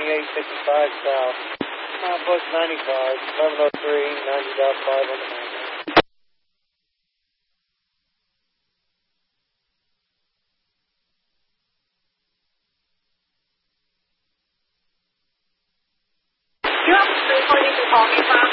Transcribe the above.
2855 south. Bush 95, 1103, 90.5 on the main. Do you have a street where you can call me from?